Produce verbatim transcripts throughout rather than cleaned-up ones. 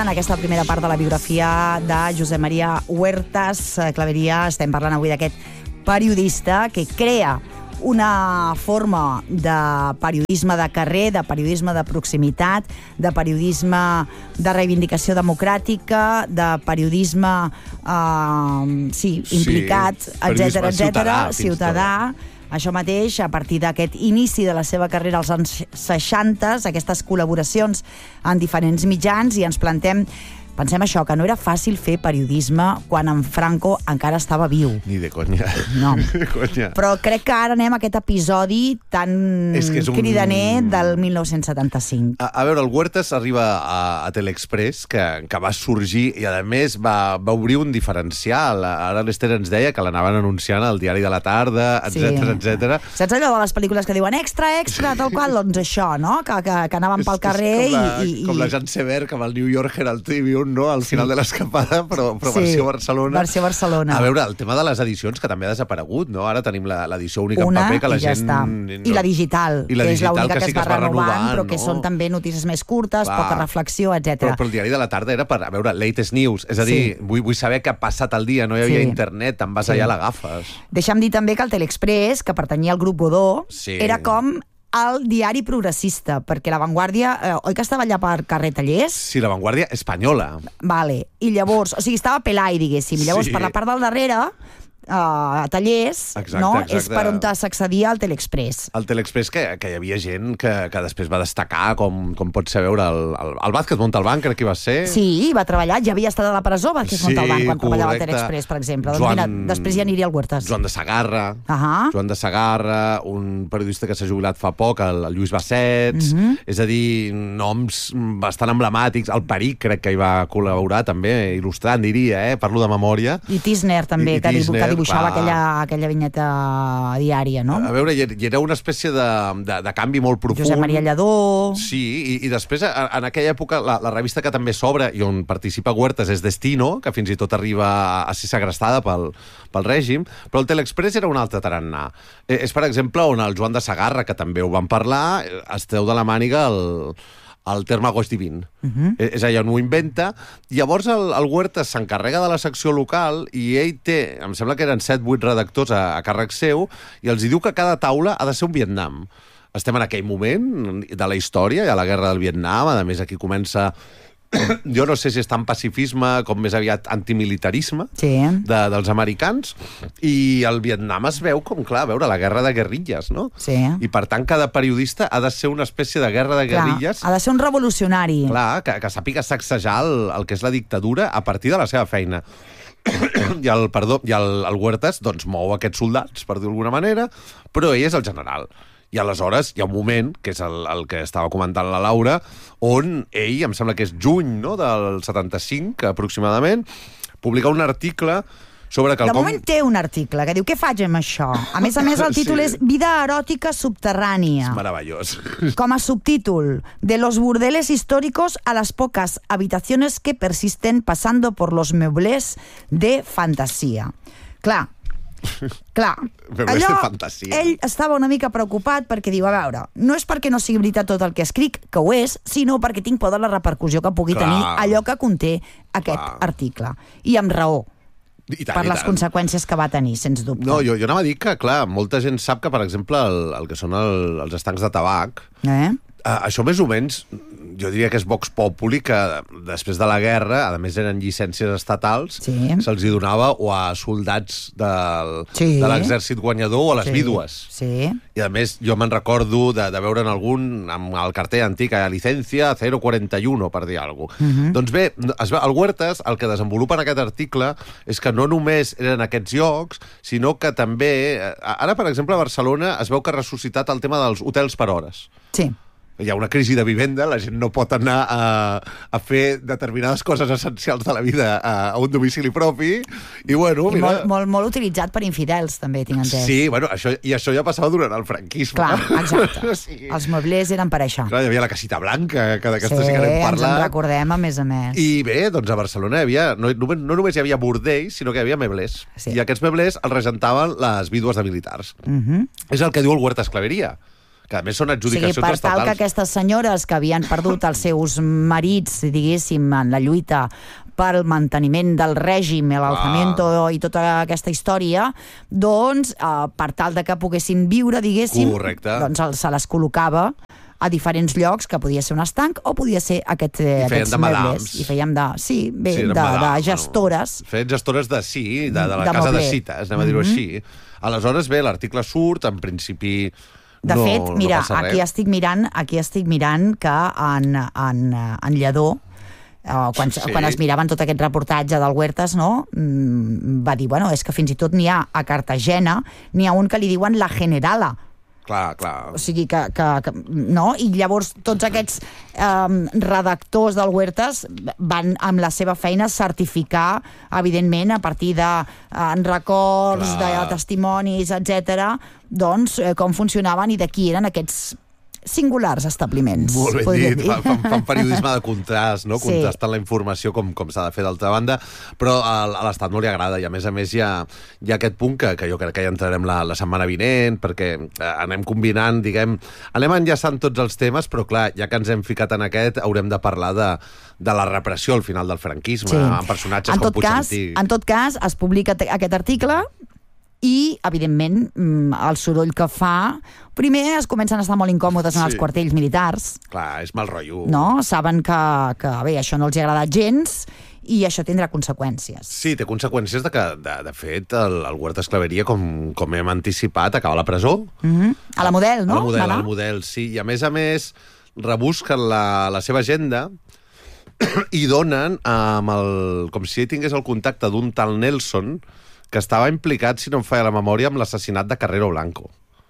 En aquesta primera part de la biografia de Josep Maria Huertas Claveria estem parlant avui d'aquest periodista que crea una forma de periodisme de carrer, de periodisme de proximitat, de periodisme de reivindicació democràtica, de periodisme eh, sí, implicat, sí, etcètera, etcètera, ciutadà. ciutadà. Això mateix, a partir d'aquest inici de la seva carrera als anys seixanta, aquestes col·laboracions en diferents mitjans, i ens plantem, pensem això, que no era fàcil fer periodisme quan en Franco encara estava viu. Ni de conya. No. Ni de conya. Però crec que ara anem a aquest episodi tan És que és un... cridaner del mil nou-cents setanta-cinc. A, a veure, el Huertas arriba a, a Teleexpress, que, que va sorgir i, a més, va, va obrir un diferencial. Ara l'Ester ens deia que l'anaven anunciant al Diari de la Tarda, etcètera, Sí. etcètera. Saps allò de les pel·lícules que diuen extra, extra, tal qual? Doncs això, no? Que, que, que anaven pel carrer és com la, i, i... com la Jean Sever, que amb el New York Herald Tribune, no? Al final Sí. de l'escapada, però, però Sí, versió Barcelona. versió Barcelona. A veure, el tema de les edicions, que també ha desaparegut, no? Ara tenim la- l'edició única Una, en paper, que la i ja gent... està. no- I la digital, I la que és digital, l'única que que, sí es que va es va renovant, renovant, però que no? són també notícies més curtes, Clar. poca reflexió, Però, etcètera. però el Diari de la Tarda era per, a veure, latest news. És a dir, Sí. vull, vull saber què ha passat al dia. No hi havia Sí. internet, te'n vas Sí. allà, l'agafes. Deixa'm dir també que el Teleexpress, que pertanyia al grup Godó, Sí. era com el diari progressista, perquè La Vanguardia, eh, oi que estava allà per carrer Tallers? Sí, la Vanguardia espanyola. Vale. I llavors, o sigui, estava Pelai, diguéssim. Llavors, Sí. per la part del darrere, a Tallers, Exacte, no? exacte. És per on s'accedia al Teleexpress. El Teleexpress, que, que hi havia gent que, que després va destacar, com, com pot ser veure el, el, el Vázquez Montalbán, crec que va ser. Sí, va treballar, ja havia estat a la presó, Vázquez Sí, Montalbán, quan treballava al correcte. Teleexpress, per exemple. Joan- Doncs mira, després ja aniria al Huertas. Joan de Sagarra, Ahà. Joan de Sagarra, un periodista que s'ha jubilat fa poc, el, el Lluís Bassets, Mhm. és a dir, noms bastant emblemàtics. El Peric crec que hi va col·laborar també, il·lustrant, diria, eh? Parlo de memòria. I Tisner, també, I- i que, dibu Tisner, que dibuixava clar. aquella, aquella vinyeta diària, no? A veure, hi hi era una espècie de, de, de canvi molt profund. Josep Maria Lladó... Sí, i, i després, a- en aquella època, la, la revista que també s'obre i on participa Huertas és Destino, que fins i tot arriba a, a ser segrestada pel, pel règim, però el Teleexpress era un altre tarannà. Eh, és, per exemple, on el Joan de Sagarra, que també ho van parlar, eh, es treu de la màniga el, el terme goig divin. Uh -huh. És allà on ho inventa. Llavors el, el Huertas s'encarrega de la secció local i ell té, em sembla que eren set vuit redactors a, a càrrec seu, i els hi diu que cada taula ha de ser un Vietnam. Estem en aquell moment de la història, hi ha la guerra del Vietnam, a més aquí comença, jo no sé si és tant pacifisme com més aviat antimilitarisme Sí. de, dels americans, i el Vietnam es veu com, clar, a veure, la guerra de guerrilles, no? Sí. I per tant cada periodista ha de ser una espècie de guerra de Clar, guerrilles, ha de ser un revolucionari. clar, que, que sàpiga sacsejar el, el que és la dictadura a partir de la seva feina. I el, perdó, i el, el Huertas doncs, mou aquests soldats, per dir d'alguna manera, però ell és el general. I aleshores hi ha un moment, que és el, el que estava comentant la Laura, on ell, em sembla que és juny, no?, del setanta-cinc, aproximadament, publica un article sobre que... De moment té un article que diu què faig amb això? A més a més, el títol Sí. és Vida eròtica subterrània. És meravellós. Com a subtítol, de los burdeles históricos a las pocas habitaciones que persisten pasando por los meublés de fantasía. Clar, clar. Meublers de fantasia. Ell estava una mica preocupat perquè diu, a veure, no és perquè no sigui veritat tot el que escric, que ho és, sinó perquè tinc por de la repercussió que pugui Clar. tenir allò que conté aquest Clar. article. I amb raó, I tant, per i les tant. conseqüències que va tenir, sens dubte. No, jo, jo anava a dir que, clar, molta gent sap que, per exemple, el, el que són el, els estancs de tabac, Eh? Uh, això més o menys, jo diria que és Vox Populi, que després de la guerra, a més eren llicències estatals, Sí. se'ls hi donava o a soldats del, Sí. de l'exèrcit guanyador o a les Sí. vídues. Sí. I a més, jo me'n recordo de, de veure en algun, amb el cartell antic, a llicència zero quaranta u, per dir alguna cosa. Mhm. Doncs bé, es veu, el Huertas, el que desenvolupa en aquest article és que no només eren aquests llocs, sinó que també... eh, Ara, per exemple, a Barcelona es veu que ha ressuscitat el tema dels hotels per hores. Sí. Hi ha una crisi de vivenda, la gent no pot anar a, a fer determinades coses essencials de la vida a, a un domicili propi, i bueno, I mira... molt, molt, molt utilitzat per infidels, també, tinc entès. Sí, bueno, això, i això ja passava durant el franquisme. Clar, exacte. Sí. Els moblers eren per això. Clar, hi havia la casita blanca, que d'aquesta sí, sí, sí que n'hem ens en parlat. recordem, a més a més. I bé, doncs a Barcelona hi havia, no, no, no només hi havia bordells, sinó que hi havia meblers. Sí. I aquests meblers els regentaven les vídues de militars. Uh -huh. És el que diu el Huertas Claveria, que a més són O sigui, adjudicacions per tal estatals. que aquestes senyores que havien perdut els seus marits, diguéssim, en la lluita pel manteniment del règim, l'alzamiento i tota aquesta història, doncs, eh, per tal de que poguessin viure, diguéssim, Correcte. doncs el- se les col·locava a diferents llocs, que podia ser un estanc o podia ser aquest, eh, I feien aquests de mebles. madams. I fèiem de, sí, bé, Sí, de, eren de madams, gestores. Bueno, feien gestores de sí, de, de la De casa de mobler. cites, anem a dir-ho així. Aleshores, bé, l'article surt, en principi De no, fet, mira, no passa aquí res. estic mirant, aquí estic mirant que en, en, en Lledó, eh, quan, Sí. quan es miraven tot aquest reportatge del Huertas, no? Mm, va dir, bueno, és que fins i tot n'hi ha a Cartagena, n'hi ha un que li diuen la Generala. Clar, clar. O sigui que, que, que no? I llavors tots aquests eh, redactors del Huertas van amb la seva feina certificar, evidentment, a partir de eh, records, Clar. de testimonis, etcètera, doncs eh, com funcionaven i de qui eren aquests singulars establiments. Molt ben podríem dit, dir. fan, fan, fan periodisme de contrast, no? Sí. Contrastant la informació com, com s'ha de fer d'altra banda, però a, a l'Estat no li agrada, i a més a més hi ha, hi ha aquest punt que, que jo crec que ja entrarem la, la setmana vinent, perquè eh, anem combinant, diguem, anem enllaçant tots els temes, però clar, ja que ens hem ficat en aquest, haurem de parlar de, de la repressió al final del franquisme, Sí. amb personatges En com tot cas, Puigdentí. en tot cas, es publica te- aquest article i, evidentment, mm, el soroll que fa... Primer es comencen a estar molt incòmodes en els Sí. quartells militars, Clar, és mal rotllo. no? Saben que, que bé, això no els hi ha agradat gens i això tindrà conseqüències. Sí, té conseqüències de que, de, de fet, el, el Huertas Clavería, com, com hem anticipat, acaba a la presó. Mm-hmm. A la model, no? A la model, Va anar? a la model, sí. I a més a més, rebusquen la, la seva agenda i donen amb el, com si ell tingués el contacte d'un tal Nelson que estava implicat, si no em falla la memòria, amb l'assassinat de Carrero Blanco.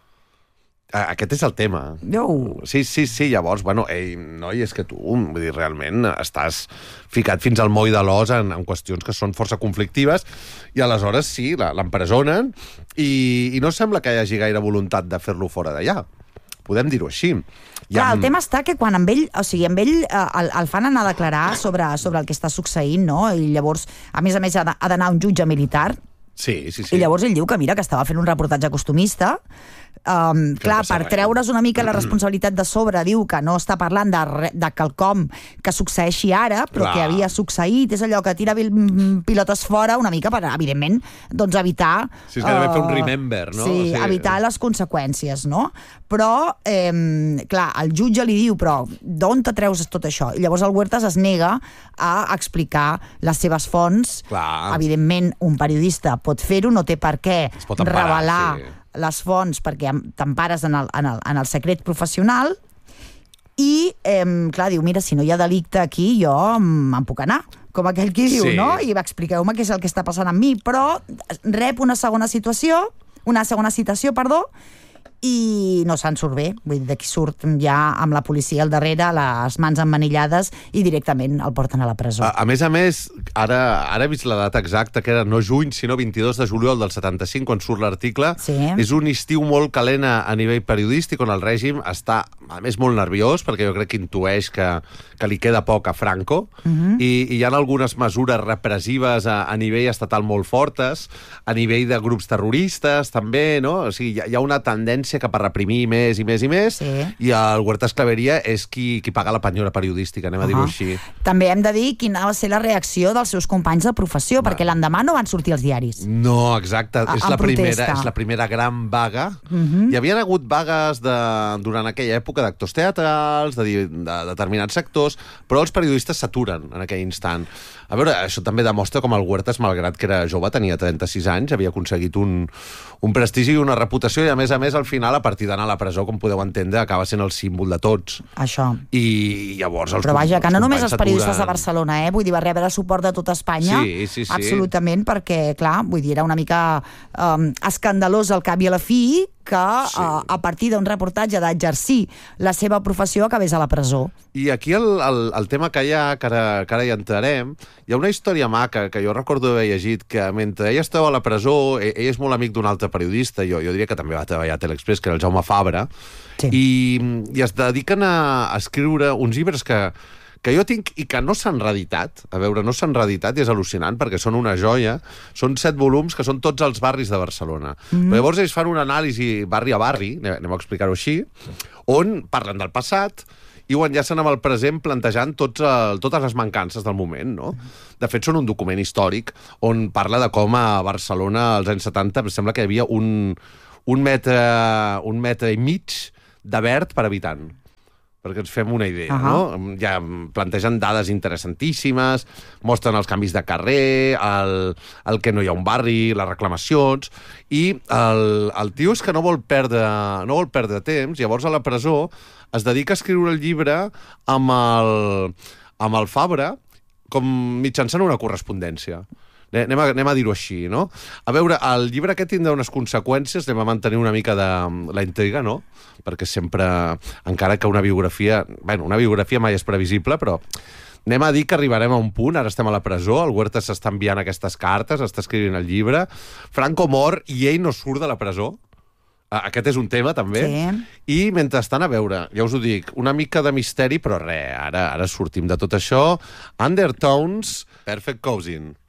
A- Aquest és el tema. Jo. Sí, sí, sí, llavors, bueno, ei, noi, és que tu, vull dir, realment estàs ficat fins al moll de l'os en, en qüestions que són força conflictives i aleshores sí, la- l'empresonen i, i no sembla que hi hagi gaire voluntat de fer-lo fora d'allà. Podem dir-ho així. I Clar, amb- el tema està que quan amb ell, o sigui, amb ell eh, el, el fan anar a declarar sobre, sobre el que està succeint, no? I llavors, a més a més, ha de- ha d'anar a un jutge militar. Sí, sí, sí. I llavors ell diu que, mira, que estava fent un reportatge costumista. Um, clar, passa per res. treure's una mica la responsabilitat de sobre, diu que no està parlant de, re, de quelcom que succeeixi ara, però Clar. que havia succeït. És allò que tira bil- mm, pilotes fora una mica per, evidentment, doncs evitar... Sí, és gairebé eh, fer un remember, no? Sí, O sigui- evitar les conseqüències, no? Però, eh, clar, el jutge li diu, però d'on te treus tot això? I llavors el Huertas es nega a explicar les seves fonts. Clar. Evidentment, un periodista pot fer-ho, no té per què Es pot emparar, revelar sí. les fonts perquè em- t'empares en, el, en, el, en el secret professional i, eh, clar, diu, mira, si no hi ha delicte aquí, jo mm, me'n puc anar, com aquell qui diu, Sí. no? I expliqueu-me què és el que està passant amb mi, però rep una segona situació, una segona citació, perdó, i no se'n surt bé. Vull dir, d'aquí surt ja amb la policia al darrere, les mans emmanillades, i directament el porten a la presó. A, a més a més, ara, ara he vist la data exacta, que era no juny, sinó vint-i-dos de juliol del setanta-cinc, quan surt l'article. Sí. És un estiu molt calent a, a nivell periodístic, on el règim està, a més, molt nerviós, perquè jo crec que intueix que, que li queda poc a Franco, Mhm. i, i hi ha algunes mesures repressives a, a nivell estatal molt fortes, a nivell de grups terroristes, també, no? O sigui, hi ha, hi ha una tendència cap a reprimir més i més i més, Sí. i el Huertas Clavería és qui, qui paga la penyora periodística, anem a dir-ho Ahà. així. També hem de dir quina va ser la reacció dels seus companys de professió, perquè l'endemà no van sortir els diaris. No, exacte. A- és, en la primera, protesta. és la primera gran vaga. Uh -huh. Hi havien hagut vagues de, durant aquella època d'actors teatrals, de, di- de determinats sectors, però els periodistes s'aturen en aquell instant. A veure, això també demostra com el Huertas, malgrat que era jove, tenia trenta-sis anys, havia aconseguit un, un prestigi i una reputació, i a més a més, al final, a partir d'anar a la presó, com podeu entendre, acaba sent el símbol de tots. Això. I llavors els Però vaja, que no els només companys els periodistes de s'aturen. Barcelona, eh? Vull dir, va rebre suport de tota Espanya. Sí, sí, sí. Absolutament, perquè, clar, vull dir, era una mica um, escandalós al cap i a la fi que sí. uh, a partir d'un reportatge d'exercir la seva professió acabés a la presó. I aquí el, el, el tema que hi ha, que ara, que ara hi entrarem, hi ha una història maca que jo recordo haver llegit, que mentre ell estava a la presó, ell, ell és molt amic d'un altre periodista, jo, jo diria que també va treballar a Telexpress, que era el Jaume Fabra, Sí. i, i es dediquen a, a escriure uns llibres que, que jo tinc i que no s'han reeditat. A veure, no s'han reeditat i és al·lucinant perquè són una joia. Són set volums que són tots els barris de Barcelona. Mm-hmm. Però llavors ells fan una anàlisi barri a barri, anem a explicar-ho així, on parlen del passat i ho enllacen amb el present plantejant tots el, totes les mancances del moment, no? De fet, són un document històric on parla de com a Barcelona als anys setanta sembla que hi havia un, un, metre, un metre i mig de verd per habitant, perquè ens fem una idea, uh-huh. no? Ja plantegen dades interessantíssimes, mostren els canvis de carrer, el, el que no hi ha un barri, les reclamacions, i el, el tio és que no vol perdre, no vol perdre temps, llavors a la presó es dedica a escriure el llibre amb el, amb el Fabra com mitjançant una correspondència. Anem a, anem a dir-ho així, no? A veure, el llibre aquest tindrà unes conseqüències, anem a mantenir una mica de la intriga, no? Perquè sempre, encara que una biografia... Bueno, una biografia mai és previsible, però anem a dir que arribarem a un punt, ara estem a la presó, el Huertas s'està enviant aquestes cartes, està escrivint el llibre, Franco mor i ell no surt de la presó. Aquest és un tema, també. Sí. I mentrestant, a veure, ja us ho dic, una mica de misteri, però res, ara, ara sortim de tot això. Undertones, Perfect Cousin.